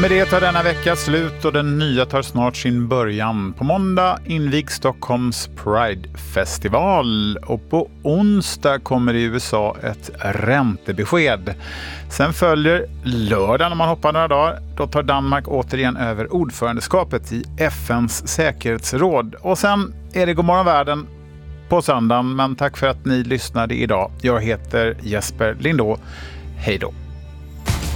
med det tar denna vecka slut och den nya tar snart sin början. På måndag invigs Stockholms Pride-festival och på onsdag kommer i USA ett räntebesked. Sen följer lördag när man hoppar några dagar. Då tar Danmark återigen över ordförandeskapet i FNs säkerhetsråd. Och sen är det Godmorgon världen på söndagen. Men tack för att ni lyssnade idag. Jag heter Jesper Lindå. Hej då!